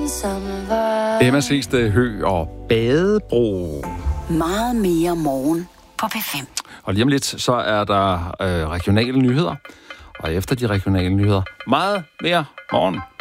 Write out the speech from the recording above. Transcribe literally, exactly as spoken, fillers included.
ensomme vej. Emma Seeste Hø og Badebro. Meget mere morgen på P fem. Og lige om lidt, så er der øh, regionale nyheder. Og efter de regionale nyheder, meget mere morgen.